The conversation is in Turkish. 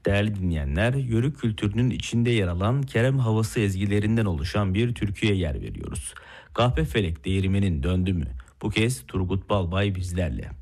Değerli dinleyenler, yörük kültürünün içinde yer alan Kerem havası ezgilerinden oluşan bir türküye yer veriyoruz. Kahpefelek değirmenin döndü mü? Bu kez Turgut Balbay bizlerle.